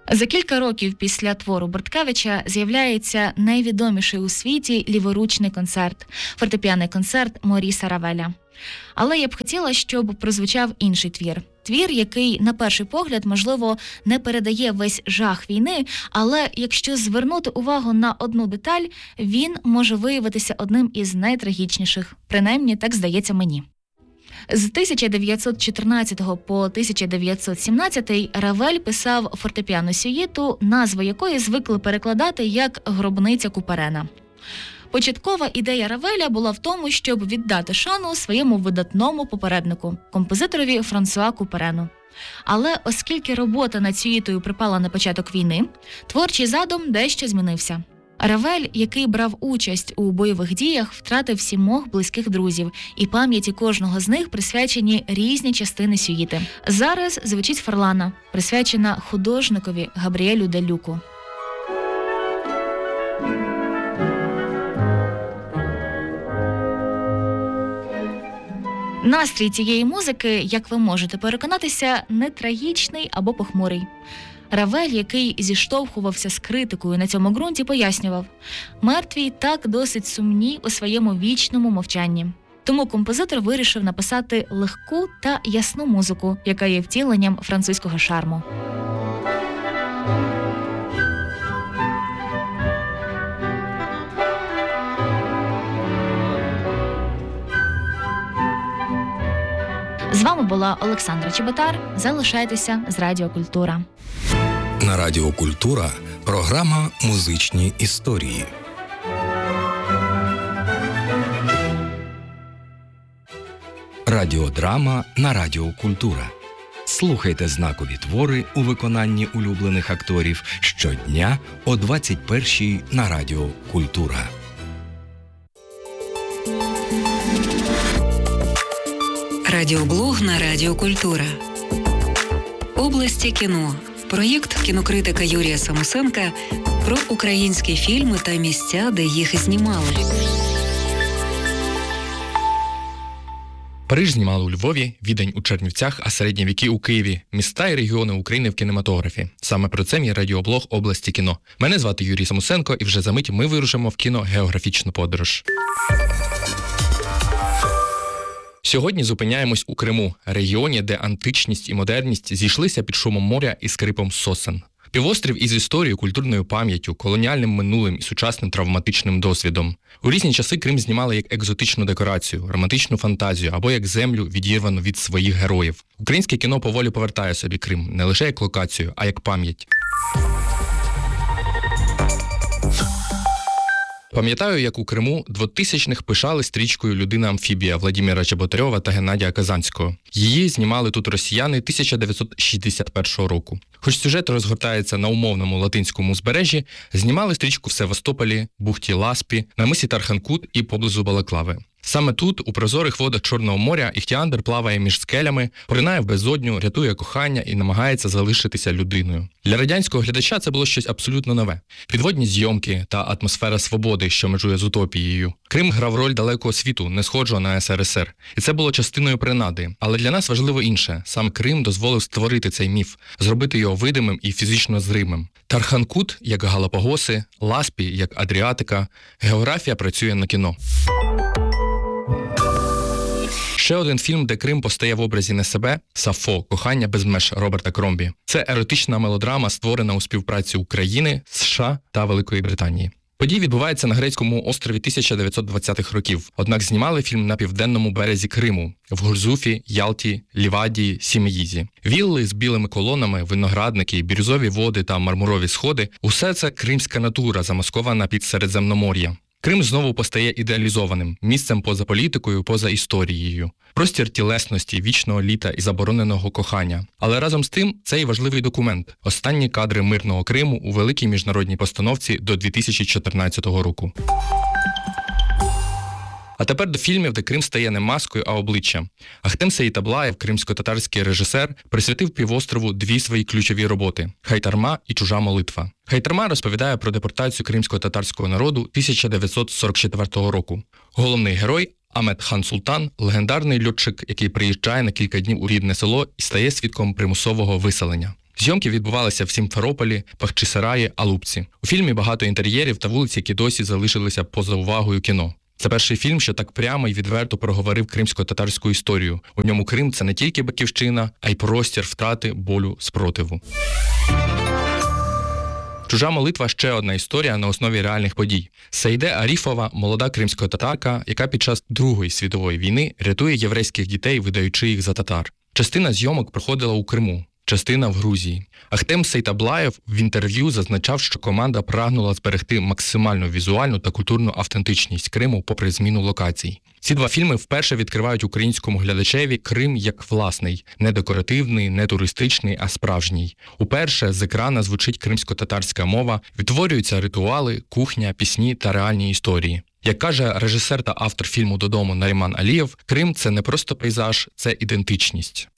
За кілька років після твору Борткевича з'являється найвідоміший у світі ліворучний концерт – фортепіаний концерт Моріса Равеля. Але я б хотіла, щоб прозвучав інший твір. Твір, який, на перший погляд, можливо, не передає весь жах війни, але якщо звернути увагу на одну деталь, він може виявитися одним із найтрагічніших. Принаймні, так здається мені. З 1914 по 1917 Равель писав фортепіану сюїту, назву якої звикли перекладати як «Гробниця Куперена». Початкова ідея Равеля була в тому, щоб віддати шану своєму видатному попереднику – композиторові Франсуа Куперену. Але оскільки робота над сюїтою припала на початок війни, творчий задум дещо змінився. Равель, який брав участь у бойових діях, втратив 7 близьких друзів, і пам'яті кожного з них присвячені різні частини сюїти. Зараз звучить Фарлана, присвячена художникові Габріелю де Люку. Настрій цієї музики, як ви можете переконатися, не трагічний або похмурий. Равель, який зіштовхувався з критикою на цьому ґрунті, пояснював: «Мертві так досить сумні у своєму вічному мовчанні». Тому композитор вирішив написати легку та ясну музику, яка є втіленням французького шарму. З вами була Олександра Чеботар. Залишайтеся з Радіо Культура. На Радіо Культура програма «Музичні історії». Радіодрама на Радіо Культура. Слухайте знакові твори у виконанні улюблених акторів щодня о 21-й на Радіо Культура. Радіоблог на Радіо Культура. Області кіно. Проєкт кінокритика Юрія Самусенка про українські фільми та місця, де їх знімали. Париж знімали у Львові, Відень у Чернівцях, а середні віки у Києві. Міста і регіони України в кінематографі. Саме про це мій радіоблог «Області кіно». Мене звати Юрій Самусенко, і вже за мить ми вирушимо в кіногеографічну подорож. Сьогодні зупиняємось у Криму, регіоні, де античність і модерність зійшлися під шумом моря і скрипом сосен. Півострів із історією, культурною пам'яттю, колоніальним минулим і сучасним травматичним досвідом. У різні часи Крим знімали як екзотичну декорацію, романтичну фантазію або як землю, відірвану від своїх героїв. Українське кіно поволі повертає собі Крим не лише як локацію, а як пам'ять. Пам'ятаю, як у Криму 2000-х пишали стрічкою «Людина-амфібія» Владимира Чеботарьова та Геннадія Казанського. Її знімали тут росіяни 1961 року. Хоч сюжет розгортається на умовному латинському узбережжі, знімали стрічку в Севастополі, бухті Ласпі, на мисі Тарханкут і поблизу Балаклави. Саме тут, у прозорих водах Чорного моря, Іхтіандр плаває між скелями, поринає в безодню, рятує кохання і намагається залишитися людиною. Для радянського глядача це було щось абсолютно нове. Підводні зйомки та атмосфера свободи, що межує з утопією. Крим грав роль далекого світу, не схожого на СРСР. І це було частиною принади. Але для нас важливо інше. Сам Крим дозволив створити цей міф, зробити його видимим і фізично зримим. Тарханкут, як Галапагоси, Ласпі, як Адріатика. Географія працює на кіно. Ще один фільм, де Крим постає в образі не себе – «Сафо. Кохання без меж» Роберта Кромбі. Це еротична мелодрама, створена у співпраці України, США та Великої Британії. Події відбуваються на грецькому острові 1920-х років, однак знімали фільм на південному березі Криму – в Гурзуфі, Ялті, Лівадії, Сімеїзі. Вілли з білими колонами, виноградники, бірюзові води та мармурові сходи – усе це кримська натура, замаскована під Середземномор'я. Крим знову постає ідеалізованим, місцем поза політикою, поза історією. Простір тілесності, вічного літа і забороненого кохання. Але разом з тим, це і важливий документ. Останні кадри мирного Криму у великій міжнародній постановці до 2014 року. А тепер до фільмів, де Крим стає не маскою, а обличчям. Ахтем Сеїтаблаєв, кримсько-татарський режисер, присвятив півострову 2 свої ключові роботи – «Хайтарма» і «Чужа молитва». «Хайтарма» розповідає про депортацію кримсько-татарського народу 1944 року. Головний герой – Амет Хан Султан – легендарний льотчик, який приїжджає на кілька днів у рідне село і стає свідком примусового виселення. Зйомки відбувалися в Сімферополі, Бахчисараї, Алупці. У фільмі багато інтер'єрів та вулиць, які досі залишилися поза увагою кіно. Це перший фільм, що так прямо і відверто проговорив кримсько-татарську історію. У ньому Крим – це не тільки батьківщина, а й простір втрати, болю, спротиву. «Чужа молитва» – ще одна історія на основі реальних подій. Саїде Аріфова – молода кримсько-татарка, яка під час Другої світової війни рятує єврейських дітей, видаючи їх за татар. Частина зйомок проходила у Криму, частина в Грузії. Ахтем Сейтаблаєв в інтерв'ю зазначав, що команда прагнула зберегти максимальну візуальну та культурну автентичність Криму попри зміну локацій. Ці два фільми вперше відкривають українському глядачеві Крим як власний, не декоративний, не туристичний, а справжній. Уперше з екрана звучить кримсько-татарська мова, відтворюються ритуали, кухня, пісні та реальні історії. Як каже режисер та автор фільму «Додому» Наріман Алієв, Крим – це не просто пейзаж, це ідентичність.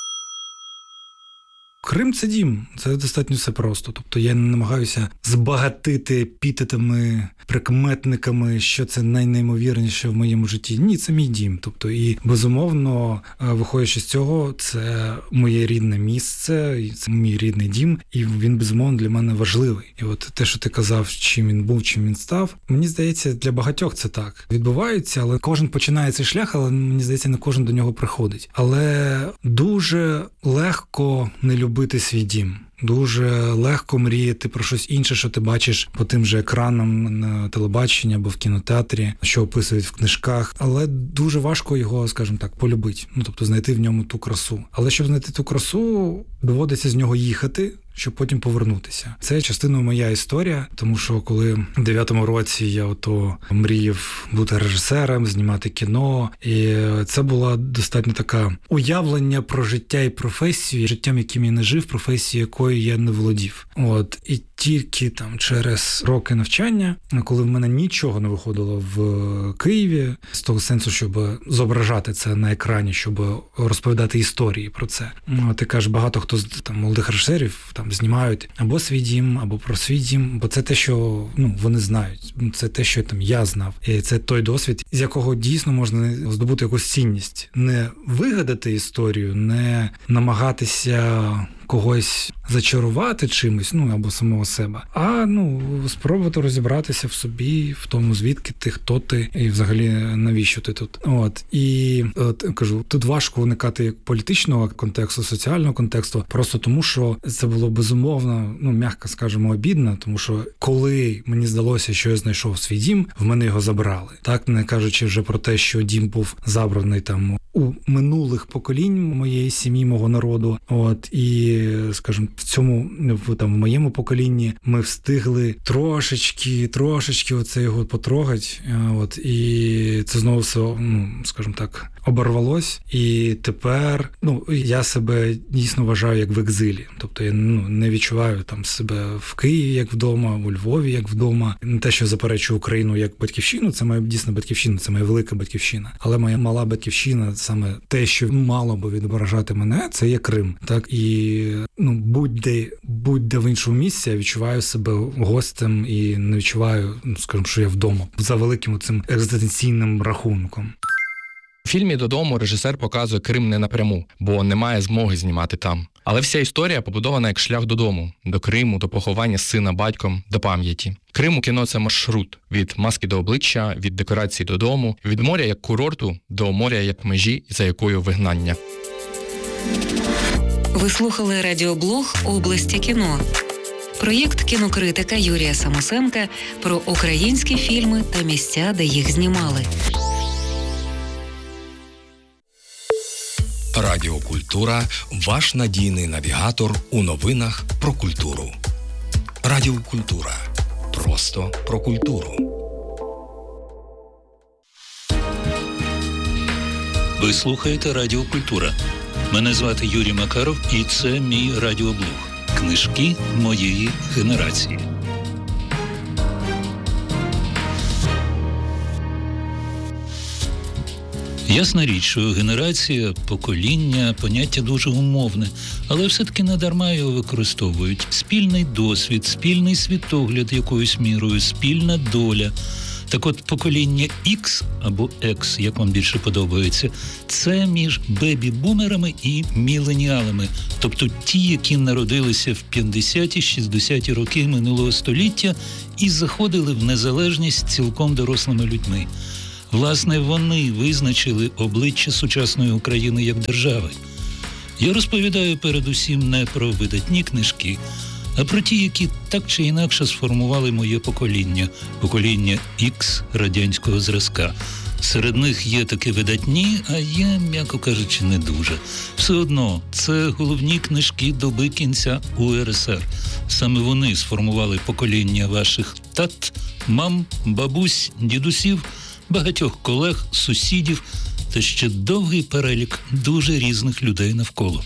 Крим – це дім, це достатньо все просто. Тобто я не намагаюся збагатити епітетами, прикметниками, що це найнеймовірніше в моєму житті. Ні, це мій дім. Тобто і, безумовно, виходячи з цього, це моє рідне місце, це мій рідний дім, і він, безумовно, для мене важливий. І от те, що ти казав, чим він був, чим він став, мені здається, для багатьох це так відбувається, але кожен починає цей шлях, але, мені здається, не кожен до нього приходить. Але дуже легко не любити свій дім. Дуже легко мріяти про щось інше, що ти бачиш по тим же екранам на телебаченні або в кінотеатрі, що описують в книжках. Але дуже важко його, скажімо так, полюбити. Тобто знайти в ньому ту красу. Але щоб знайти ту красу, доводиться з нього їхати, щоб потім повернутися. Це частиною моя історія, тому що коли в 9-му році я мріяв бути режисером, знімати кіно, і це була достатньо така уявлення про життя і професію, життям, яким я не жив, професією якою я не володів. І тільки там через роки навчання, коли в мене нічого не виходило в Києві, з того сенсу, щоб зображати це на екрані, щоб розповідати історії про це. Ти кажеш, багато хто з молодих режисерів знімають або свій дім, або про свій дім, бо це те, що вони знають. Це те, що я знав. І це той досвід, з якого дійсно можна здобути якусь цінність. Не вигадати історію, не намагатися когось зачарувати чимось, або самого себе, а спробувати розібратися в собі, в тому, звідки ти, хто ти, і взагалі навіщо ти тут. І кажу, тут важко уникати політичного контексту, соціального контексту, просто тому, що це було безумовно, м'яко скажемо, обідно, тому що коли мені здалося, що я знайшов свій дім, в мене його забрали. Так, не кажучи вже про те, що дім був забраний у минулих поколінь моєї сім'ї, мого народу. І, скажімо, в моєму поколінні ми встигли трошечки оце його потрогати. І це знову все, скажімо так, оборвалось. І тепер, я себе дійсно вважаю як в екзилі. Тобто я не відчуваю себе в Києві як вдома, у Львові як вдома. Не те, що заперечую Україну як батьківщину, це моя дійсно батьківщина, це моя велика батьківщина. Але моя мала батьківщина, саме те, що мало би відображати мене, це є Крим. Так, і будь-де в іншому місці я відчуваю себе гостем і не відчуваю, скажімо, що я вдома. За великим цим екзистенційним рахунком. У фільмі «Додому» режисер показує Крим не напряму, бо немає змоги знімати там. Але вся історія побудована як шлях додому, до Криму, до поховання сина батьком, до пам'яті. Крим у кіно – це маршрут. Від маски до обличчя, від декорацій додому, від моря як курорту до моря як межі, за якою вигнання. Ви слухали радіоблог «Області кіно». Проєкт кінокритика Юрія Самосенка про українські фільми та місця, де їх знімали. Радіокультура – ваш надійний навігатор у новинах про культуру. Радіокультура. Просто про культуру. Ви слухаєте Радіокультура. Мене звати Юрій Макаров, і це мій радіоблог. Книжки моєї генерації. Ясна річ, що генерація, покоління – поняття дуже умовне, але все-таки надарма його використовують. Спільний досвід, спільний світогляд якоюсь мірою, спільна доля – Так от, покоління X або X, як вам більше подобається, це між бебі-бумерами і міленіалами, тобто ті, які народилися в 50-60-ті роки минулого століття і заходили в незалежність цілком дорослими людьми. Власне, вони визначили обличчя сучасної України як держави. Я розповідаю передусім не про видатні книжки, а про ті, які так чи інакше сформували моє покоління X радянського зразка. Серед них є такі видатні, а є, м'яко кажучи, не дуже. Все одно, це головні книжки доби кінця УРСР. Саме вони сформували покоління ваших тат, мам, бабусь, дідусів, багатьох колег, сусідів та ще довгий перелік дуже різних людей навколо.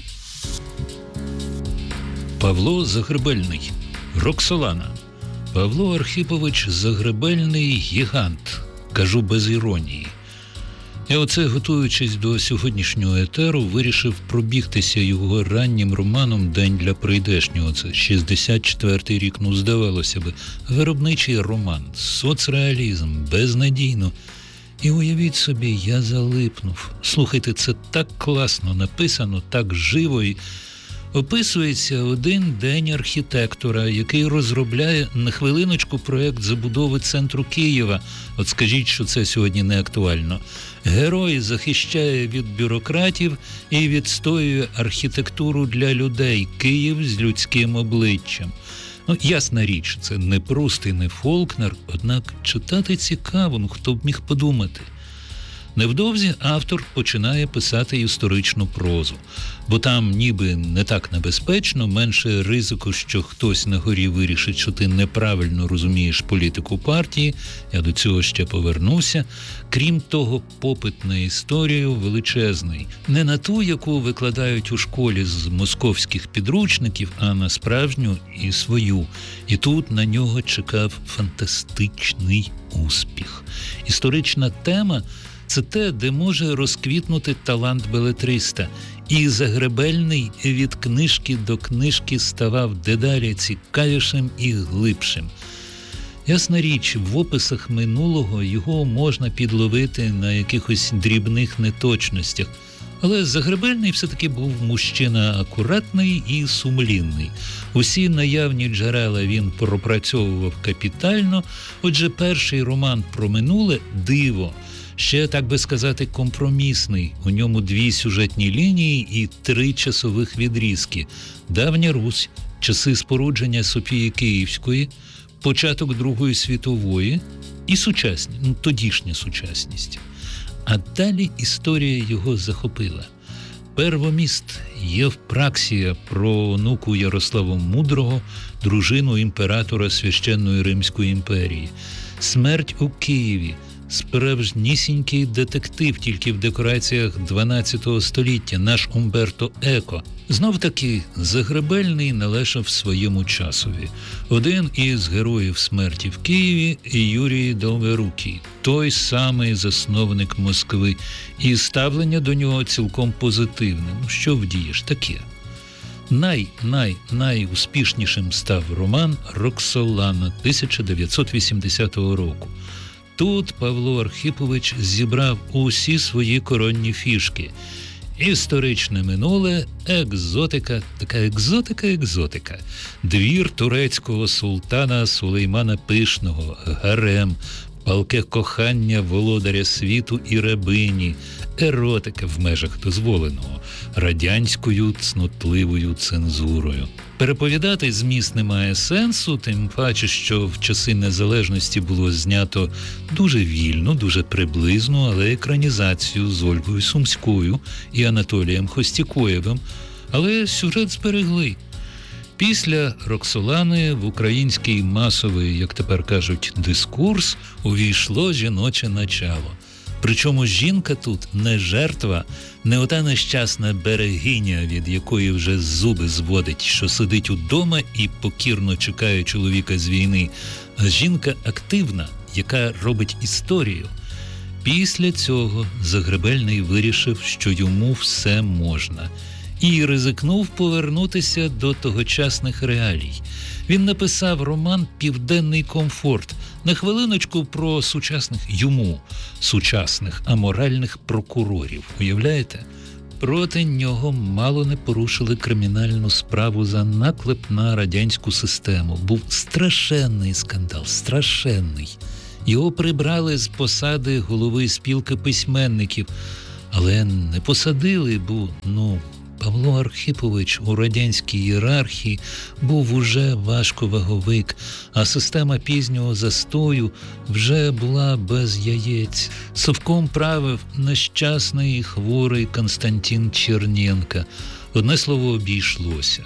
Павло Загребельний. Роксолана. Павло Архипович Загребельний – гігант. Кажу без іронії. Я оце, готуючись до сьогоднішнього етеру, вирішив пробігтися його раннім романом «День для прийдешнього». Це 64-й рік, здавалося би. Виробничий роман, соцреалізм, безнадійно. І уявіть собі, я залипнув. Слухайте, це так класно написано, так живо і описується один день архітектора, який розробляє на хвилиночку проєкт забудови центру Києва. От скажіть, що це сьогодні не актуально. Герой захищає від бюрократів і відстоює архітектуру для людей. Київ з людським обличчям. Ясна річ, це не Пруст і не Фолкнер, однак читати цікаво, хто б міг подумати. Невдовзі автор починає писати історичну прозу, бо там ніби не так небезпечно, менше ризику, що хтось на горі вирішить, що ти неправильно розумієш політику партії, я до цього ще повернуся. Крім того, попит на історію величезний. Не на ту, яку викладають у школі з московських підручників, а на справжню і свою. І тут на нього чекав фантастичний успіх. Історична тема – це те, де може розквітнути талант белетриста. І Загребельний від книжки до книжки ставав дедалі цікавішим і глибшим. Ясна річ, в описах минулого його можна підловити на якихось дрібних неточностях. Але Загребельний все-таки був мужчина акуратний і сумлінний. Усі наявні джерела він пропрацьовував капітально. Отже, перший роман про минуле «Диво» ще, так би сказати, компромісний. У ньому 2 сюжетні лінії і 3 часових відрізки. Давня Русь, часи спорудження Софії Київської, початок Другої світової і тодішня сучасність. А далі історія його захопила. Первоміст Євпраксія про онуку Ярослава Мудрого, дружину імператора Священної Римської імперії. Смерть у Києві. Справжнісінький детектив, тільки в декораціях 12 століття, наш Умберто Еко. Знов-таки, Загребельний належав своєму часові. Один із героїв смерті в Києві – Юрій Долгорукий, той самий засновник Москви. І ставлення до нього цілком позитивне. Що вдієш? Таке. Найуспішнішим став роман «Роксолана» 1980 року. Тут Павло Архипович зібрав усі свої коронні фішки. Історичне минуле, екзотика, така екзотика. Двір турецького султана Сулеймана Пишного, гарем, палке кохання володаря світу і рабині, еротика в межах дозволеного, радянською цнотливою цензурою. Переповідати зміст немає сенсу, тим паче, що в часи незалежності було знято дуже вільно, дуже приблизно, але екранізацію з Ольгою Сумською і Анатолієм Хостікоєвим, але сюжет зберегли. Після «Роксолани» в український масовий, як тепер кажуть, дискурс увійшло жіноче начало. Причому жінка тут не жертва, не ота нещасна берегиня, від якої вже зуби зводить, що сидить удома і покірно чекає чоловіка з війни, а жінка активна, яка робить історію. Після цього Загребельний вирішив, що йому все можна. І ризикнув повернутися до тогочасних реалій. Він написав роман «Південний комфорт», На хвилиночку про сучасних аморальних прокурорів. Уявляєте? Проти нього мало не порушили кримінальну справу за наклеп на радянську систему. Був страшенний скандал, страшенний. Його прибрали з посади голови спілки письменників, але не посадили, бо, Павло Архипович у радянській ієрархії був уже важковаговик, а система пізнього застою вже була без яєць. Совком правив нещасний і хворий Константин Черненко. Одне слово, обійшлося.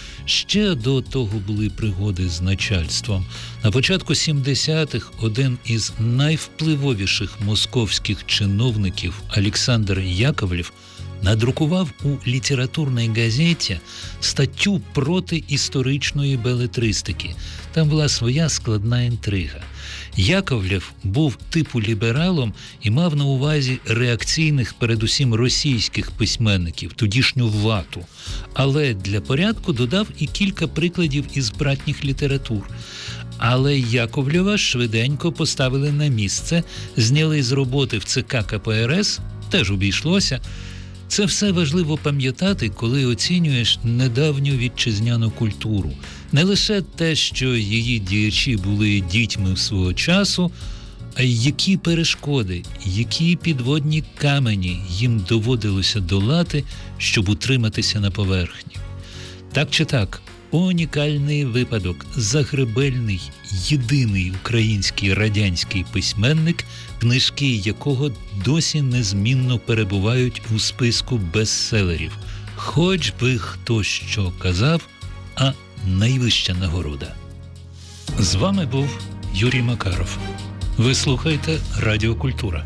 Ще до того були пригоди з начальством. На початку 70-х один із найвпливовіших московських чиновників Олександр Яковлєв надрукував у літературній газеті статтю проти історичної белетристики. Там була своя складна інтрига. Яковлєв був типу лібералом і мав на увазі реакційних, передусім російських письменників, тодішню вату. Але для порядку додав і кілька прикладів із братніх літератур. Але Яковлєва швиденько поставили на місце, зняли з роботи в ЦК КПРС, теж обійшлося. Це все важливо пам'ятати, коли оцінюєш недавню вітчизняну культуру. Не лише те, що її діячі були дітьми свого часу, а й які перешкоди, які підводні камені їм доводилося долати, щоб утриматися на поверхні. Так чи так, унікальний випадок, Загребельний, єдиний український радянський письменник, книжки якого досі незмінно перебувають у списку бестселерів. Хоч би хто що казав, а найвища нагорода. З вами був Юрій Макаров. Ви слухаєте Радіо Культура.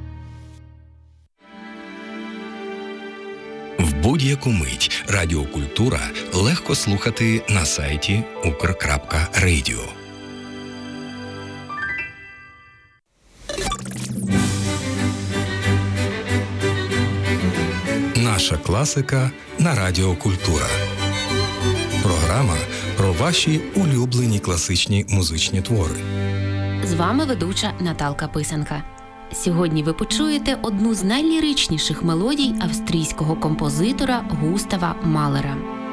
В будь-яку мить Радіокультура легко слухати на сайті ukr.radio. Наша класика на Радіокультура. Програма про ваші улюблені класичні музичні твори. З вами ведуча Наталка Писанка. Сьогодні ви почуєте одну з найліричніших мелодій австрійського композитора Густава Малера.